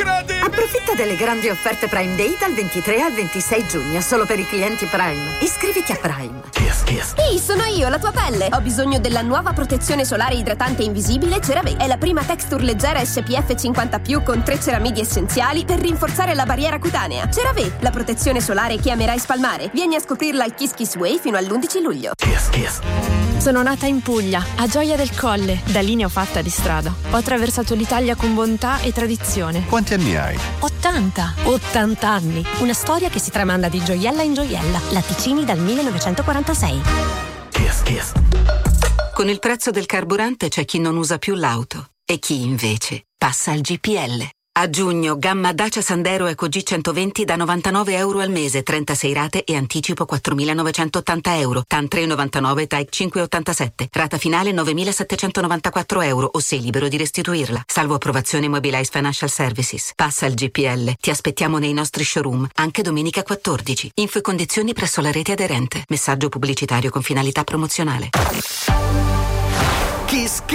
incredibile! Approfitta delle grandi offerte Prime Day dal 23 al 26 giugno, solo per i clienti Prime. Iscriviti a Prime. Ehi, sono io, la tua pelle. Ho bisogno della nuova protezione solare idratante invisibile CeraVe. È la prima texture leggera SPF 50+, con 3 ceramidi essenziali per rinforzare la barriera cutanea. CeraVe, la protezione solare che amerai spalmare. Vieni a scoprirla al Kiss Kiss Way fino all'11 luglio. Sono nata in Puglia, a Gioia del Colle. Da lì ne ho fatta di strada. Ho attraversato l'Italia con bontà e tradizione. Quanti anni hai? 80. 80 anni. Una storia che si tramanda di gioiella in gioiella. Latticini dal 1946. Con il prezzo del carburante c'è chi non usa più l'auto e chi invece passa al GPL. A giugno, gamma Dacia Sandero Eco G120 da €99 al mese, 36 rate e anticipo €4.980. TAN 3,99, TAIC 5,87. Rata finale €9.794 o sei libero di restituirla. Salvo approvazione Mobilize Financial Services. Passa al GPL. Ti aspettiamo nei nostri showroom, anche domenica 14. Info e condizioni presso la rete aderente. Messaggio pubblicitario con finalità promozionale.